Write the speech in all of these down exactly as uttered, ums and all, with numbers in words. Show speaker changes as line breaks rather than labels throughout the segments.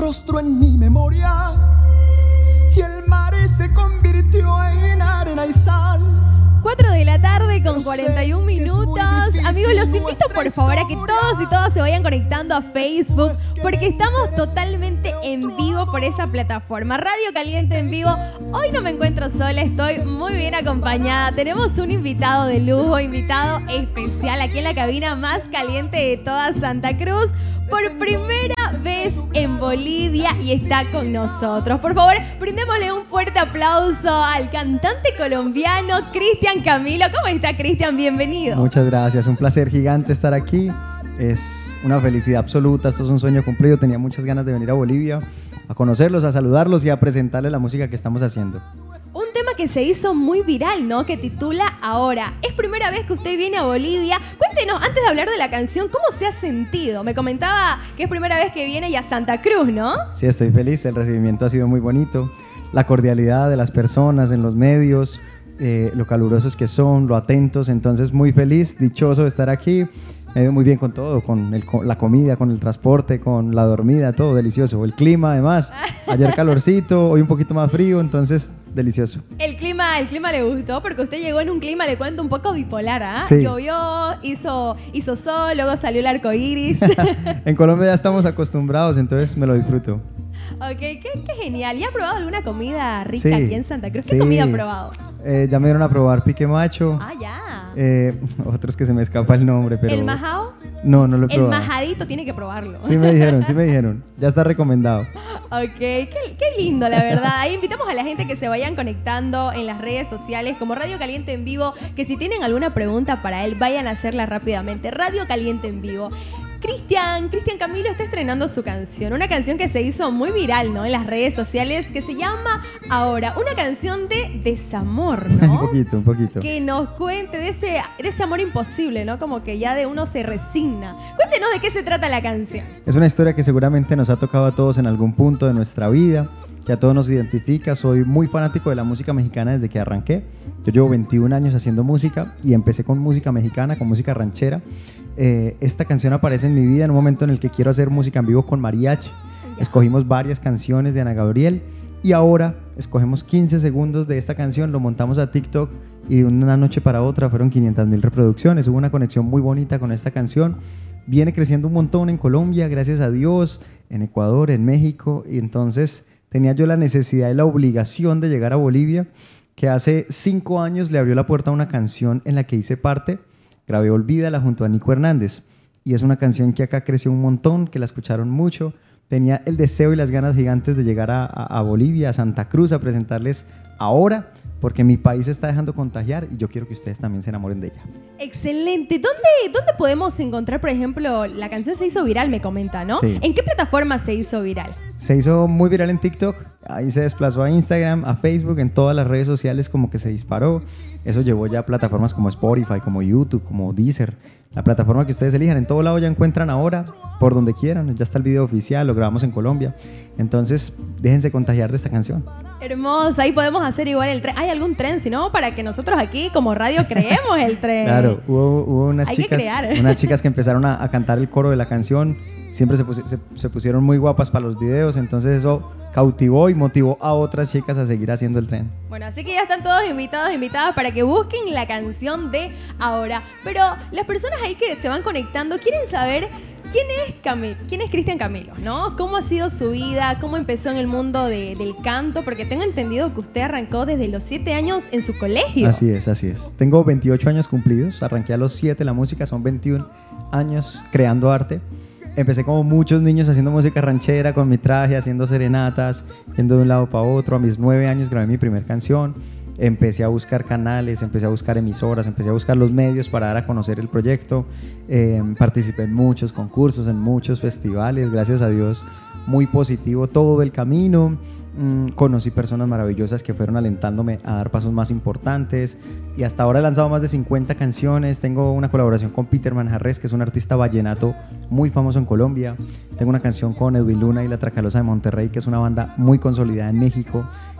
rostro en mi memoria y el mar se convirtió en arena y sal.
cuatro de la tarde con cuarenta y un minutos. Amigos, los invito por favor a que todos y todas se vayan conectando a Facebook porque estamos totalmente en vivo por esa plataforma. Radio Caliente en vivo. Hoy no me encuentro sola, estoy muy bien acompañada. Tenemos un invitado de lujo, invitado especial aquí en la cabina más caliente de toda Santa Cruz. Por primera vez en Bolivia y está con nosotros. Por favor, brindémosle un fuerte aplauso al cantante colombiano Cristian Camilo. ¿Cómo está, Cristian? Bienvenido.
Muchas gracias, un placer gigante estar aquí. Es una felicidad absoluta, esto es un sueño cumplido. Tenía muchas ganas de venir a Bolivia a conocerlos, a saludarlos y a presentarles la música que estamos haciendo.
Un tema que se hizo muy viral, ¿no? Que titula Ahora. Es primera vez que usted viene a Bolivia. Cuéntenos, antes de hablar de la canción, ¿cómo se ha sentido? Me comentaba que es primera vez que viene y a Santa Cruz, ¿no?
Sí, estoy feliz. El recibimiento ha sido muy bonito. La cordialidad de las personas en los medios, eh, lo calurosos que son, lo atentos. Entonces, muy feliz, dichoso de estar aquí. Me ha ido muy bien con todo, con, el, con la comida, con el transporte, con la dormida, todo delicioso. El clima, además. Ayer calorcito, hoy un poquito más frío, entonces delicioso.
El clima, el clima le gustó porque usted llegó en un clima, le cuento, un poco bipolar, ¿ah? ¿eh?
Sí.
Llovió, hizo, hizo sol, luego salió el arco iris.
En Colombia ya estamos acostumbrados, entonces me lo disfruto.
Ok, qué, qué genial. ¿Y ha probado alguna comida rica
Sí,
aquí en Santa Cruz? ¿Qué
sí.
comida ha probado?
Eh, ya me dieron a probar pique macho.
Ah, ya.
Eh, otros que se me escapa el nombre, pero...
¿El majao?
No, no lo he
El
probado.
majadito tiene que probarlo.
Sí me dijeron, sí me dijeron. Ya está recomendado.
Ok, qué, qué lindo, la verdad. Ahí invitamos a la gente que se vayan conectando en las redes sociales como Radio Caliente en Vivo, que si tienen alguna pregunta para él, vayan a hacerla rápidamente. Radio Caliente en Vivo. Cristian, Cristian Camilo está estrenando su canción, una canción que se hizo muy viral, ¿no? En las redes sociales, que se llama Ahora, una canción de desamor, ¿no?
Un poquito, un poquito.
Que nos cuente de ese, de ese amor imposible, ¿no? Como que ya de uno se resigna. Cuéntenos de qué se trata la canción.
Es una historia que seguramente nos ha tocado a todos en algún punto de nuestra vida, que a todos nos identifica. Soy muy fanático de la música mexicana desde que arranqué. Yo llevo veintiún años haciendo música y empecé con música mexicana, con música ranchera. Eh, esta canción aparece en mi vida en un momento en el que quiero hacer música en vivo con mariachi. Escogimos varias canciones de Ana Gabriel y ahora escogemos quince segundos de esta canción, lo montamos a TikTok y de una noche para otra fueron quinientas mil reproducciones. Hubo una conexión muy bonita con esta canción. Viene creciendo un montón en Colombia, gracias a Dios, en Ecuador, en México, y entonces tenía yo la necesidad y la obligación de llegar a Bolivia, que hace cinco años le abrió la puerta a una canción en la que hice parte. Grabé Olvídala junto a Nico Hernández y es una canción que acá creció un montón, que la escucharon mucho. Tenía el deseo y las ganas gigantes de llegar a, a, a Bolivia, a Santa Cruz, a presentarles Ahora, porque mi país se está dejando contagiar y yo quiero que ustedes también se enamoren de ella.
Excelente. ¿Dónde, dónde podemos encontrar, por ejemplo, la canción se hizo viral, me comenta, ¿no?
Sí.
¿En qué plataforma se hizo viral?
Se hizo muy viral en TikTok, ahí se desplazó a Instagram, a Facebook, en todas las redes sociales como que se disparó. Eso llevó ya a plataformas como Spotify, como YouTube, como Deezer, la plataforma que ustedes elijan. En todo lado ya encuentran Ahora, por donde quieran. Ya está el video oficial, lo grabamos en Colombia. Entonces, déjense contagiar de esta canción.
Hermoso, ahí podemos hacer igual el tren. ¿Hay algún tren, si no? Para que nosotros aquí como radio creemos el tren.
Claro, hubo, hubo unas,
Hay
chicas,
que crear.
unas chicas que empezaron a, a cantar el coro de la canción. Siempre se, pus- se, se pusieron muy guapas para los videos, entonces eso cautivó y motivó a otras chicas a seguir haciendo el tren.
Bueno, así que ya están todos invitados, invitadas para que busquen la canción de Ahora. Pero las personas ahí que se van conectando quieren saber quién es Camilo, quién es Cristian Camilo, ¿no? ¿Cómo ha sido su vida? ¿Cómo empezó en el mundo de, del canto? Porque tengo entendido que usted arrancó desde los siete años en su colegio.
Así es, así es. Tengo veintiocho años cumplidos, arranqué a los siete la música, son veintiún años creando arte. Empecé como muchos niños haciendo música ranchera con mi traje, haciendo serenatas, yendo de un lado para otro. A mis nueve años grabé mi primer canción. Empecé a buscar canales, empecé a buscar emisoras, empecé a buscar los medios para dar a conocer el proyecto. Eh, participé en muchos concursos, en muchos festivales, gracias a Dios, muy positivo todo el camino. Mm, conocí personas maravillosas que fueron alentándome a dar pasos más importantes y hasta ahora he lanzado más de cincuenta canciones. Tengo una colaboración con Peter Manjarres, que es un artista vallenato muy famoso en Colombia. Tengo una canción con Edwin Luna y La Tracalosa de Monterrey, que es una banda muy consolidada en México.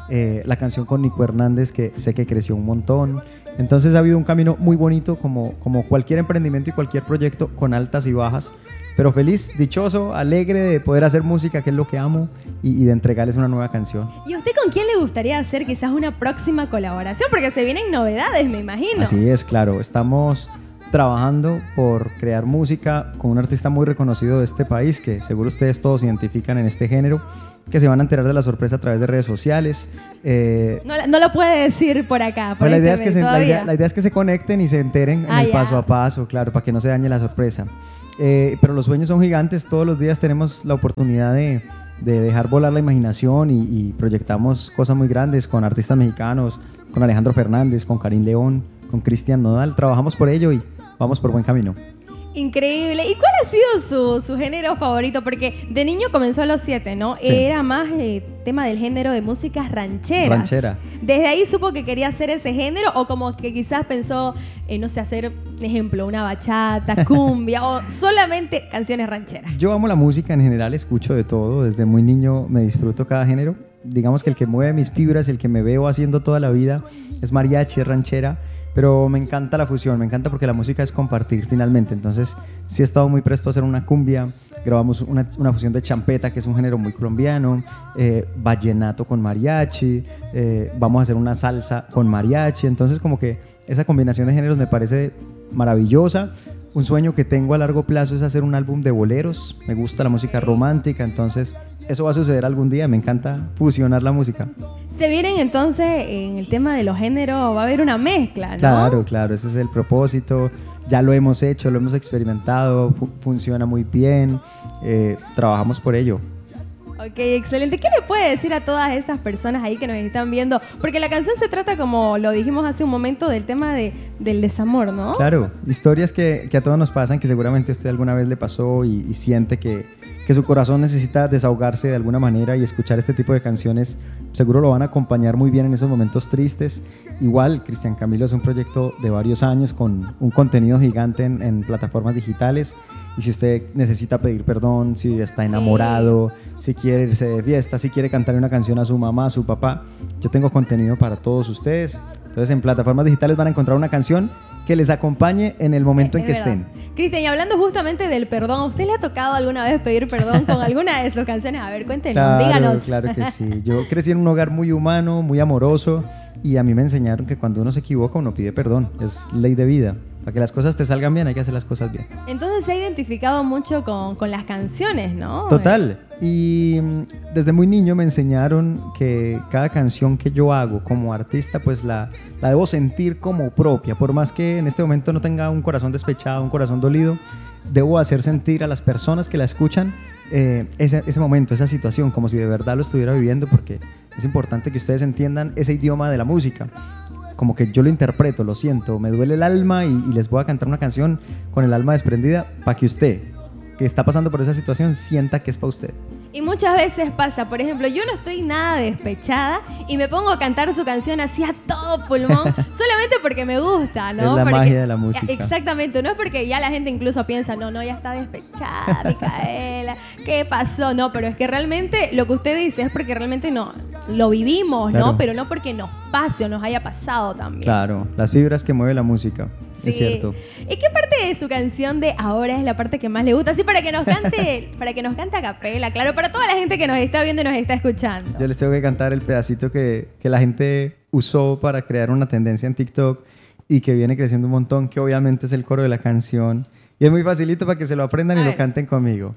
eh, la canción con Nico Hernández, que sé que creció un montón. Entonces ha habido un camino muy bonito, como, como cualquier emprendimiento y cualquier proyecto, con altas y bajas. Pero feliz, dichoso, alegre de poder hacer música, que es lo que amo, y, y de entregarles una nueva canción.
¿Y a usted con quién le gustaría hacer quizás una próxima colaboración? Porque se vienen novedades, me imagino.
Así es, claro. Estamos trabajando por crear música con un artista muy reconocido de este país, que seguro ustedes todos identifican en este género, que se van a enterar de la sorpresa a través de redes sociales. Eh,
no, no lo puede decir por acá. Por
pues la,
este
idea es que
mes,
se, la,
todavía.
idea, la idea es que se conecten y se enteren en
Ah,
el
ya.
paso a paso, claro, para que no se dañe la sorpresa. Eh, pero los sueños son gigantes, todos los días tenemos la oportunidad de, de dejar volar la imaginación y, y proyectamos cosas muy grandes con artistas mexicanos, con Alejandro Fernández, con Karim León, con Cristian Nodal. Trabajamos por ello y vamos por buen camino.
Increíble. ¿Y cuál ha sido su, su género favorito? Porque de niño comenzó a los siete, ¿no?
Sí.
Era más eh, tema del género de músicas rancheras.
Ranchera.
¿Desde ahí supo que quería hacer ese género o como que quizás pensó, eh, no sé, hacer, ejemplo, una bachata, cumbia o solamente canciones rancheras?
Yo amo la música en general, escucho de todo, desde muy niño me disfruto cada género. Digamos que el que mueve mis fibras, el que me veo haciendo toda la vida es mariachi, es ranchera, pero me encanta la fusión, me encanta porque la música es compartir finalmente. Entonces sí he estado muy presto a hacer una cumbia, grabamos una, una fusión de champeta, que es un género muy colombiano, eh, vallenato con mariachi, eh, vamos a hacer una salsa con mariachi. Entonces como que esa combinación de géneros me parece maravillosa. Un sueño que tengo a largo plazo es hacer un álbum de boleros. Me gusta la música romántica, entonces eso va a suceder algún día. Me encanta fusionar la música.
Se vienen entonces en el tema de los géneros, va a haber una mezcla, ¿no?
Claro, claro, ese es el propósito. Ya lo hemos hecho, lo hemos experimentado, fu- funciona muy bien, eh, trabajamos por ello.
Ok, excelente. ¿Qué le puede decir a todas esas personas ahí que nos están viendo? Porque la canción se trata, como lo dijimos hace un momento, del tema de, del desamor, ¿no?
Claro, historias que, que a todos nos pasan, que seguramente a usted alguna vez le pasó y, y siente que, que su corazón necesita desahogarse de alguna manera, y escuchar este tipo de canciones seguro lo van a acompañar muy bien en esos momentos tristes. Igual, Cristian Camilo es un proyecto de varios años con un contenido gigante en, en plataformas digitales. Y si usted necesita pedir perdón, si está enamorado, si quiere irse de fiesta, si quiere cantarle una canción a su mamá, a su papá, yo tengo contenido para todos ustedes. Entonces en plataformas digitales van a encontrar una canción que les acompañe en el momento en que estén.
Cristian, y hablando justamente del perdón, ¿a usted le ha tocado alguna vez pedir perdón con alguna de sus canciones? A ver, cuéntenos,
Claro,
díganos.
claro que sí. Yo crecí en un hogar muy humano, muy amoroso, y a mí me enseñaron que cuando uno se equivoca uno pide perdón. Es ley de vida. Para que las cosas te salgan bien hay que hacer las cosas bien.
Entonces se ha identificado mucho con, con las canciones, ¿no?
Total. Y mm, desde muy niño me enseñaron que cada canción que yo hago como artista, pues la, la debo sentir como propia. Por más que en este momento no tenga un corazón despechado, un corazón dolido, debo hacer sentir a las personas que la escuchan eh, ese, ese momento, esa situación, como si de verdad lo estuviera viviendo, porque es importante que ustedes entiendan ese idioma de la música. Como que yo lo interpreto, lo siento, me duele el alma, y, y les voy a cantar una canción con el alma desprendida para que usted, que está pasando por esa situación, sienta que es para usted.
Y muchas veces pasa, por ejemplo, yo no estoy nada despechada y me pongo a cantar su canción así a todo pulmón, solamente porque me gusta, ¿no?
Es la
Porque-
magia de la música.
Exactamente, no es porque ya la gente incluso piensa, no, no, ya está despechada, Micaela, ¿qué pasó? No, pero es que realmente lo que usted dice es porque realmente no, lo vivimos,
Claro.
¿no? Pero no porque nos pase o nos haya pasado también.
Claro, las fibras que mueve la música,
Sí.
es cierto.
¿Y qué parte de su canción de ahora es la parte que más le gusta? Así para que nos cante, para que nos cante a capela, claro, para toda la gente que nos está viendo y nos está escuchando.
Yo les tengo que cantar el pedacito que, que la gente usó para crear una tendencia en TikTok y que viene creciendo un montón, que obviamente es el coro de la canción. Y es muy facilito para que se lo aprendan
A
y
ver.
lo canten conmigo.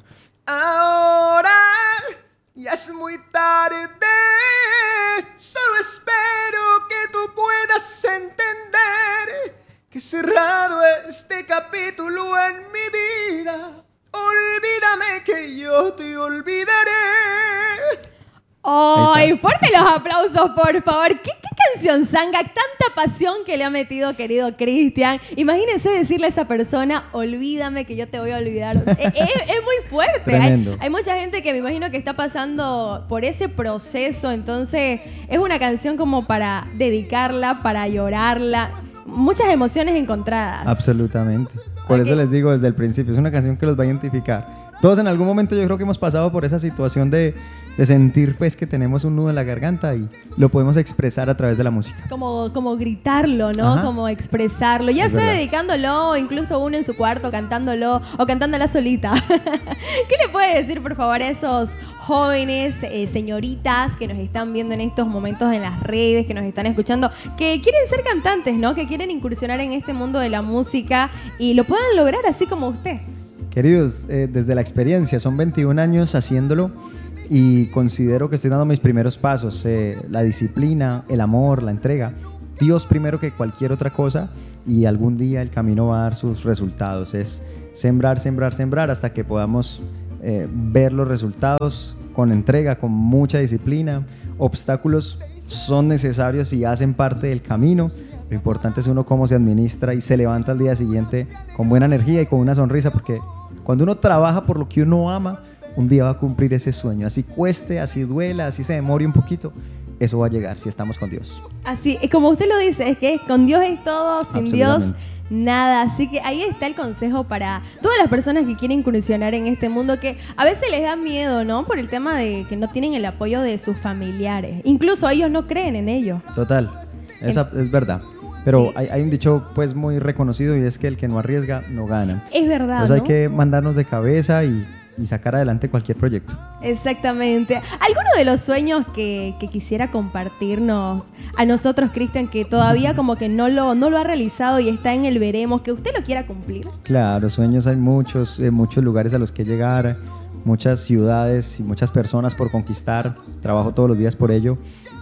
Ahora ya es muy tarde, solo espero que tú puedas entender que cerrado este capítulo en mi vida, olvídame que yo te olvidaré.
¡Ay!
Ahí está.
Fuerte los aplausos, por favor. ¿Qué, qué canción zanga? Tanta pasión que le ha metido, querido Cristian. Imagínense decirle a esa persona, olvídame que yo te voy a olvidar. es, es- es muy fuerte. Hay,
Tremendo.
hay mucha gente que me imagino que está pasando por ese proceso. Entonces, es una canción como para dedicarla, para llorarla. Muchas emociones encontradas.
Absolutamente. Por
Ok.
eso les digo desde el principio, es una canción que los va a identificar. Todos en algún momento yo creo que hemos pasado por esa situación de, de sentir pues que tenemos un nudo en la garganta y lo podemos expresar a través de la música.
Como, como gritarlo, ¿no?
Ajá.
Como expresarlo, ya
Es
sea
verdad.
dedicándolo, o incluso uno en su cuarto cantándolo o cantándola solita. ¿Qué le puede decir, por favor, a esos jóvenes, eh, señoritas que nos están viendo en estos momentos en las redes, que nos están escuchando, que quieren ser cantantes, ¿no? Que quieren incursionar en este mundo de la música y lo puedan lograr así como usted?
Queridos, eh, desde la experiencia, son veintiún años haciéndolo y considero que estoy dando mis primeros pasos. Eh, la disciplina, el amor, la entrega. Dios primero que cualquier otra cosa y algún día el camino va a dar sus resultados. Es sembrar, sembrar, sembrar hasta que podamos eh, ver los resultados con entrega, con mucha disciplina. Obstáculos son necesarios y hacen parte del camino. Lo importante es uno cómo se administra y se levanta al día siguiente con buena energía y con una sonrisa, porque cuando uno trabaja por lo que uno ama, un día va a cumplir ese sueño. Así cueste, así duela, así se demore un poquito, eso va a llegar si estamos con Dios.
Así, y como usted lo dice, es que con Dios es todo, sin Dios
Absolutamente.
nada. Así que ahí está el consejo para todas las personas que quieren incursionar en este mundo, que a veces les da miedo, ¿no? Por el tema de que no tienen el apoyo de sus familiares. Incluso ellos no creen en ello.
Total, esa es verdad. Pero
Sí.
hay, hay un dicho pues muy reconocido y es que el que no arriesga no gana.
Es verdad,
Entonces hay
¿no?
que mandarnos de cabeza y, y sacar adelante cualquier proyecto.
Exactamente. ¿Alguno de los sueños que, que quisiera compartirnos a nosotros, Cristian, que todavía como que no lo, no lo ha realizado y está en el veremos, que usted lo quiera cumplir?
Claro, sueños hay muchos, eh, muchos lugares a los que llegar, muchas ciudades y muchas personas por conquistar. Trabajo todos los días por ello.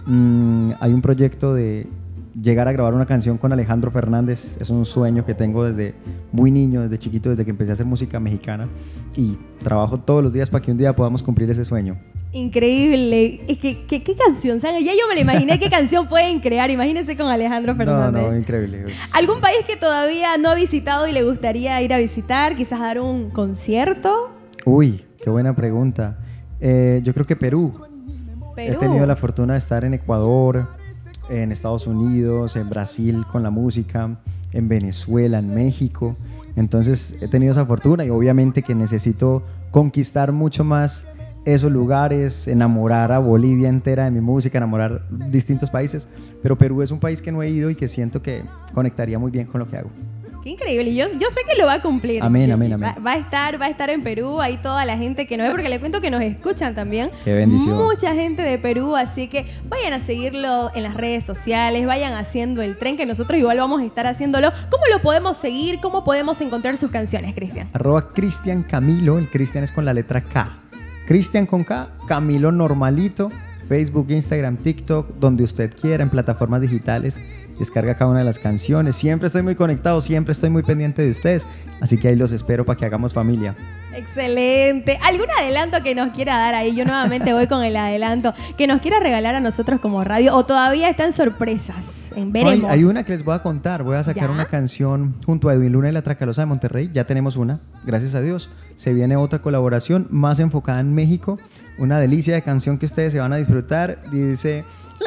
Mm, hay un proyecto de llegar a grabar una canción con Alejandro Fernández. Es un sueño que tengo desde muy niño, desde chiquito, desde que empecé a hacer música mexicana, y trabajo todos los días para que un día podamos cumplir ese sueño.
Increíble. Es que, que- ¿qué canción? ¿Sabe? Ya yo me la imaginé qué canción pueden crear. Imagínense con Alejandro
No,
Fernández.
no, increíble.
¿Algún país que todavía no ha visitado y le gustaría ir a visitar? Quizás dar un concierto.
Uy, qué buena pregunta. Eh, yo creo que Perú.
Perú.
He tenido la fortuna de estar en Ecuador, en Estados Unidos, en Brasil con la música, en Venezuela, en México. Entonces he tenido esa fortuna y obviamente que necesito conquistar mucho más esos lugares, enamorar a Bolivia entera de mi música, enamorar distintos países. Pero Perú es un país que no he ido y que siento que conectaría muy bien con lo que hago.
Qué increíble. Yo, yo sé que lo va a cumplir.
Amén, amén, amén.
Va, va a estar, va a estar en Perú, ahí toda la gente que nos ve, porque le cuento que nos escuchan también.
Qué bendición.
Mucha gente de Perú, así que vayan a seguirlo en las redes sociales, vayan haciendo el tren, que nosotros igual vamos a estar haciéndolo. ¿Cómo lo podemos seguir? ¿Cómo podemos encontrar sus canciones, Cristian?
Arroba Cristian Camilo, el Cristian es con la letra K. Cristian con K, Camilo normalito, Facebook, Instagram, TikTok, donde usted quiera, en plataformas digitales. Descarga cada una de las canciones. Siempre estoy muy conectado, siempre estoy muy pendiente de ustedes. Así que ahí los espero para que hagamos familia.
Excelente. ¿Algún adelanto que nos quiera dar ahí? Yo nuevamente voy con el adelanto. Que nos quiera regalar a nosotros como radio, o todavía están sorpresas. En veremos.
Hay, hay una que les voy a contar. Voy a sacar
¿Ya?
una canción junto a Edwin Luna y la Tracalosa de Monterrey. Ya tenemos una, gracias a Dios. Se viene otra colaboración más enfocada en México. Una delicia de canción que ustedes se van a disfrutar. Y dice: